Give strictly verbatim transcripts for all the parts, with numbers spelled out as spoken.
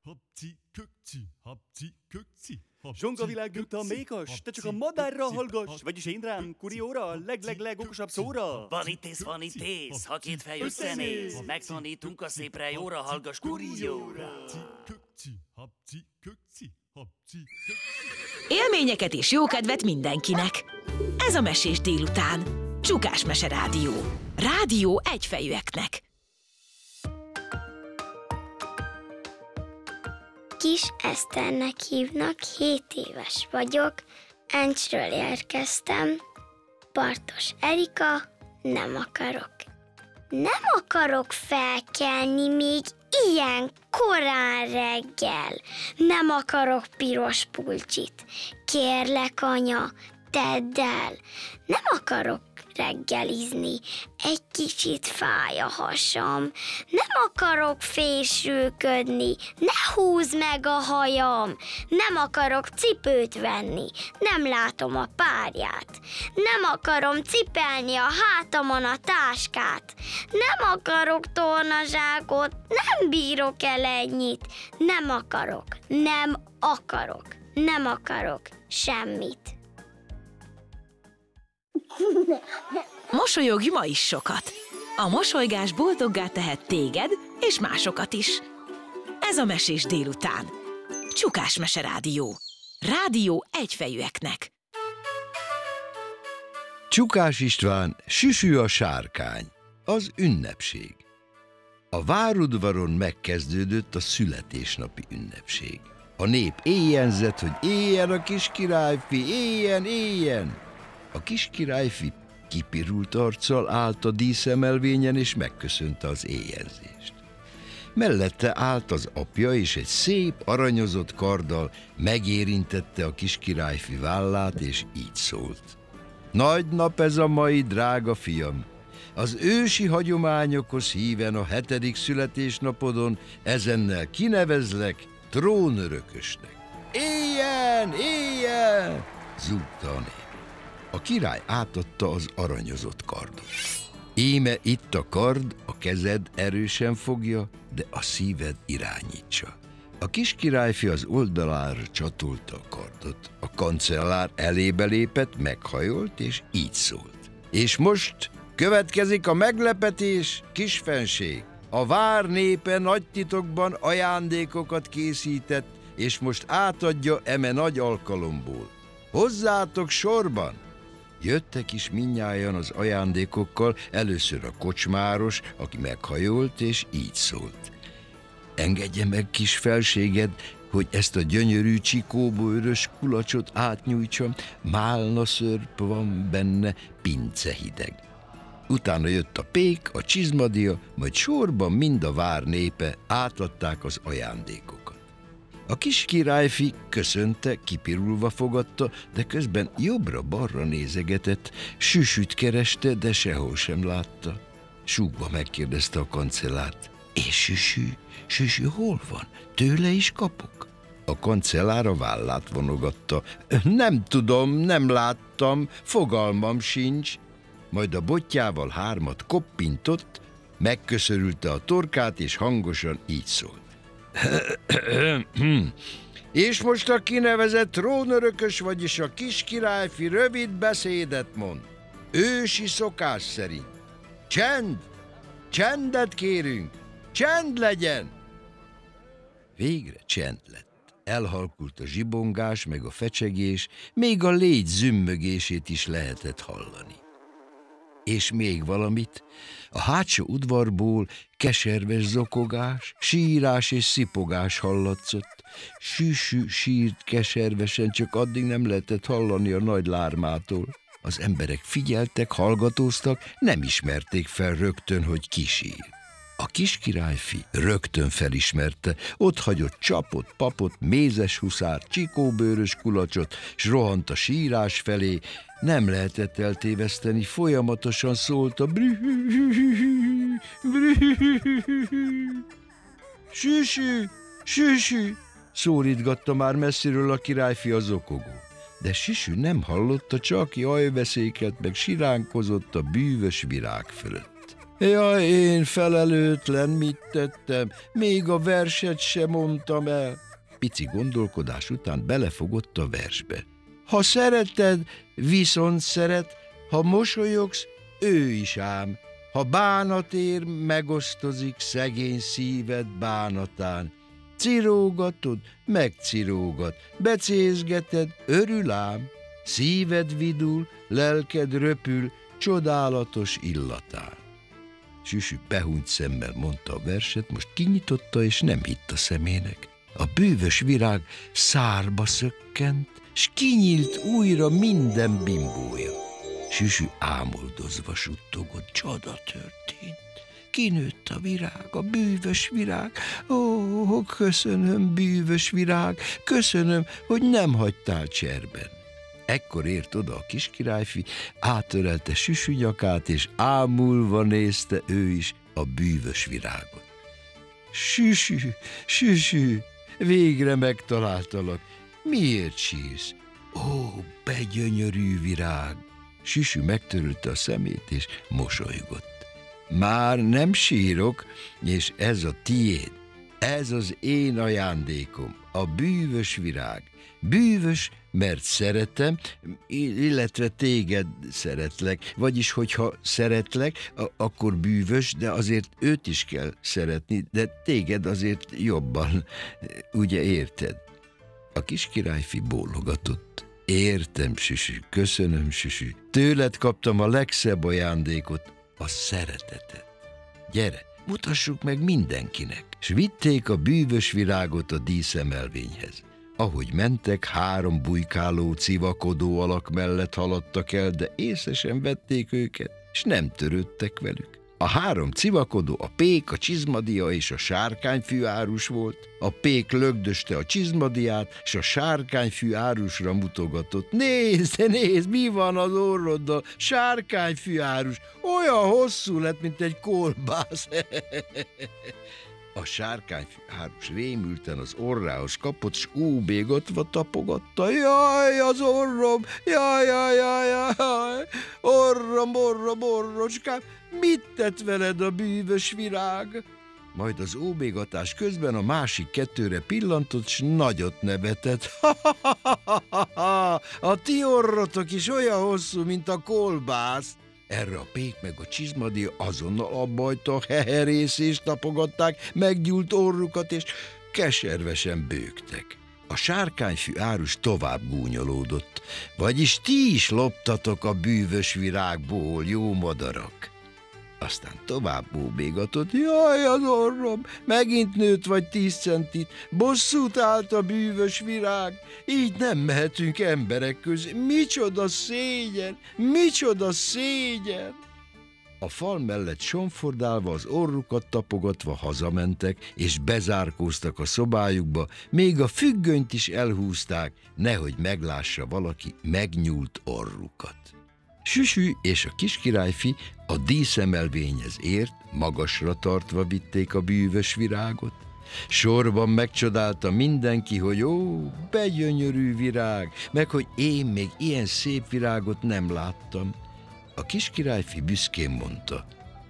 Zsongavilág nyugta mékas, te csak a madárra hallgass, vagyis én rám, kurióra, leg-leg-leg okosabb szóra. Vanitész, vanitész, ha két fej összenéz, megtanítunk a szépre jóra, hallgass kurióra. Élményeket és jókedvet mindenkinek. Ez a Mesés délután. Csukás Mese Rádió. Rádió egyfejűeknek. Kis Eszternek hívnak, hét éves vagyok, Encsről érkeztem, Bartos Erika, nem akarok. Nem akarok felkelni még ilyen korán reggel. Nem akarok piros pulcsit. Kérlek, anya, tedd el. Nem akarok reggelizni. Egy kicsit fáj a hasam. Nem akarok fésülködni. Ne húzd meg a hajam. Nem akarok cipőt venni. Nem látom a párját. Nem akarom cipelni a hátamon a táskát. Nem akarok tornazsákot. Nem bírok el ennyit. Nem akarok. Nem akarok. Nem akarok semmit. Mosolyogj ma is sokat. A mosolygás boldoggá tehet téged és másokat is. Ez a Mesés délután. Csukás Mese Rádió. Rádió egyfejűeknek. Csukás István, Süsű a sárkány. Az ünnepség. A várudvaron megkezdődött a születésnapi ünnepség. A nép éjjenzett, hogy éljen a kis királyfi, éljen, éljen! A kis királyfi kipirult arccal állt a díszemelvényen, és megköszönte az éjjelzést. Mellette állt az apja, és egy szép, aranyozott karddal megérintette a kis királyfi vállát, és így szólt. Nagy nap ez a mai, drága fiam! Az ősi hagyományokhoz híven a hetedik születésnapodon ezennel kinevezlek trónörökösnek. Éljen, éljen! Zúgta a nép. A király átadta az aranyozott kardot. Íme itt a kard, a kezed erősen fogja, de a szíved irányítsa. A kis királyfi az oldalára csatolta a kardot. A kancellár elébe lépett, meghajolt, és így szólt. És most következik a meglepetés, kisfenség. A vár népe nagy titokban ajándékokat készített, és most átadja eme nagy alkalomból. Hozzátok sorban! Jöttek is mindnyájan az ajándékokkal, először a kocsmáros, aki meghajolt, és így szólt. Engedje meg, kis felséged, hogy ezt a gyönyörű csikóbőrös kulacsot átnyújtsam, málna szörp van benne, pince hideg. Utána jött a pék, a csizmadia, majd sorban mind a vár népe átadták az ajándékokat. A kis királyfi köszönte, kipirulva fogadta, de közben jobbra-balra nézegetett, Süsüt kereste, de sehol sem látta. Súgva megkérdezte a kancellárt. És Süsü, Süsü hol van? Tőle is kapok? A kancellár a vállát vonogatta. Nem tudom, nem láttam, fogalmam sincs. Majd a botjával hármat koppintott, megköszörülte a torkát, és hangosan így szólt. És most a kinevezett trónörökös, vagyis a kis királyfi rövid beszédet mond. Ősi szokás szerint. Csend! Csendet kérünk! Csend legyen! Végre csend lett. Elhalkult a zsibongás, meg a fecsegés, még a légy zümmögését is lehetett hallani. És még valamit, a hátsó udvarból keserves zokogás, sírás és szipogás hallatszott. Süsü sírt keservesen, csak addig nem lehetett hallani a nagy lármától. Az emberek figyeltek, hallgatóztak, nem ismerték fel rögtön, hogy ki sír. A kis királyfi rögtön felismerte, ott hagyott csapot, papot, mézes huszár, csikóbőrös kulacsot, s rohant a sírás felé. Nem lehetett eltéveszteni, folyamatosan szólt a brühű, brühű. Süsü, süsü, szólítgatta már messziről a királyfi a zokogó. De Süsü nem hallotta, csak jajveszéket, meg siránkozott a bűvös virág fölött. Jaj, én felelőtlen, mit tettem, még a verset sem mondtam el. Pici gondolkodás után belefogott a versbe. Ha szereted, viszont szeret, ha mosolyogsz, ő is ám. Ha bánat ér, megosztozik szegény szíved bánatán. Cirógatod, megcirógat, becézgeted, örül ám. Szíved vidul, lelked röpül, csodálatos illatán. Süsü behunyt szemmel mondta a verset, most kinyitotta, és nem hitt a szemének. A bűvös virág szárba szökkent, s kinyílt újra minden bimbója. Süsü ámoldozva suttogott, csoda történt. Kinőtt a virág, a bűvös virág. Ó, köszönöm, bűvös virág, köszönöm, hogy nem hagytál cserben. Ekkor ért oda a kiskirályfi, átörelte Süsü nyakát, és ámulva nézte ő is a bűvös virágot. Süsü, Süsü, végre megtaláltalak. Miért sírsz? Ó, begyönyörű virág! Süsü megtörölte a szemét, és mosolygott. Már nem sírok, és ez a tiéd. Ez az én ajándékom, a bűvös virág. Bűvös, mert szeretem, illetve téged szeretlek. Vagyis, hogyha szeretlek, akkor bűvös, de azért őt is kell szeretni, de téged azért jobban, ugye érted? A kiskirályfi bólogatott. Értem, Süsü, köszönöm, Süsü. Tőled kaptam a legszebb ajándékot, a szeretetet. Gyere, mutassuk meg mindenkinek. S vitték a bűvös virágot a díszemelvényhez. Ahogy mentek, három bujkáló, civakodó alak mellett haladtak el, de észre sem vették őket, s nem törődtek velük. A három civakodó, a pék, a csizmadia és a sárkányfű árus volt. A pék lögdöste a csizmadiát, s a sárkányfű árusra mutogatott. Nézd, nézd, mi van az orroddal, sárkányfű árus, olyan hosszú lett, mint egy kolbász. A sárkányfű árus rémülten az orrához kapott, s óbégatva tapogatta. Jaj, az orrom, jaj, jaj, jaj, jaj, orrom, orrom, orrocskám, mit tett veled a bűvös virág? Majd az óbégatás közben a másik kettőre pillantott, s nagyot nevetett. Ha, ha, ha, ha, ha, ha, a ti orrotok is olyan hosszú, mint a kolbász. Erre a pék meg a csizmadia azonnal abbajta a heherészést, tapogatták meggyúlt orrukat, és keservesen bőgtek. A sárkányfű árus tovább gúnyolódott. Vagyis ti is loptatok a bűvös virágból, jó madarak. Aztán tovább óbégatott. Jaj, az orrom, megint nőtt vagy tíz centit, bosszút állt a bűvös virág, így nem mehetünk emberek közé. Micsoda szégyen, micsoda szégyen! A fal mellett somfordálva, az orrukat tapogatva hazamentek, és bezárkóztak a szobájukba, még a függönyt is elhúzták, nehogy meglássa valaki megnyúlt orrukat. Süsü és a kiskirályfi a díszemelvényhez ért, magasra tartva vitték a bűvös virágot. Sorban megcsodálta mindenki, hogy ó, begyönyörű virág, meg hogy én még ilyen szép virágot nem láttam. A kiskirályfi büszkén mondta,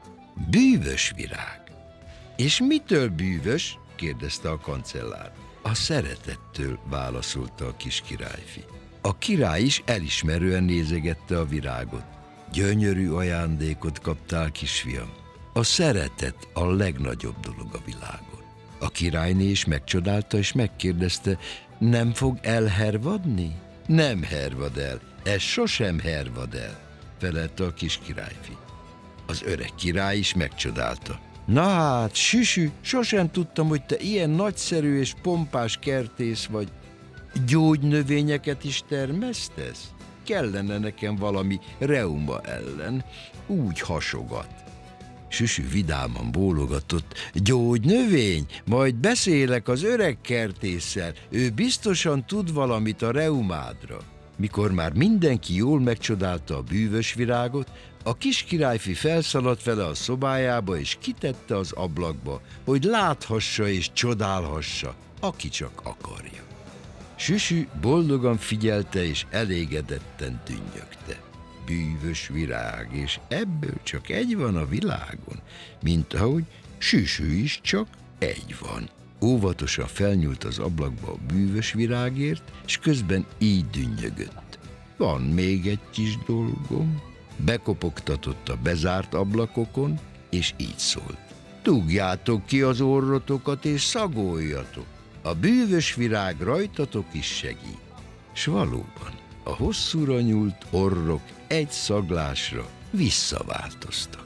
bűvös virág. És mitől bűvös? kérdezte a kancellár. A szeretettől, válaszolta a kiskirályfi. A király is elismerően nézegette a virágot. Gyönyörű ajándékot kaptál, kisfiam. A szeretet a legnagyobb dolog a világon. A királyné is megcsodálta, és megkérdezte, nem fog elhervadni? Nem hervad el, ez sosem hervad el, felelte a kiskirályfi. Az öreg király is megcsodálta. Na hát, Süsü, sosem tudtam, hogy te ilyen nagyszerű és pompás kertész vagy. Gyógynövényeket is termesztesz? Kellene nekem valami reuma ellen, úgy hasogat. Süsü vidáman bólogatott. Gyógynövény? Majd beszélek az öreg kertésszel, ő biztosan tud valamit a reumádra. Mikor már mindenki jól megcsodálta a bűvös virágot, a kiskirályfi felszaladt vele a szobájába, és kitette az ablakba, hogy láthassa és csodálhassa, aki csak akarja. Süsü boldogan figyelte, és elégedetten dünnyögte. bűvös virág, és ebből csak egy van a világon, mint ahogy Süsű is csak egy van. Óvatosan felnyúlt az ablakba a bűvös virágért, és közben így dünnyögött. Van még egy kis dolgom. Bekopogtatott a bezárt ablakokon, és így szólt. Dugjátok ki az orrotokat, és szagoljatok. A bűvös virág rajtatok is segít. S valóban, a hosszúra nyúlt orrok egy szaglásra visszaváltoztak.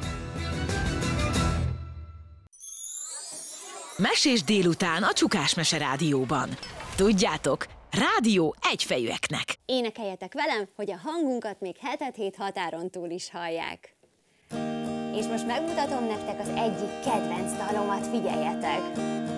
Mesés délután a Csukás Mese Rádióban. Tudjátok, rádió egyfejűeknek. Énekeljetek velem, hogy a hangunkat még hetet hét határon túl is hallják. És most megmutatom nektek az egyik kedvenc dalomat, figyeljetek!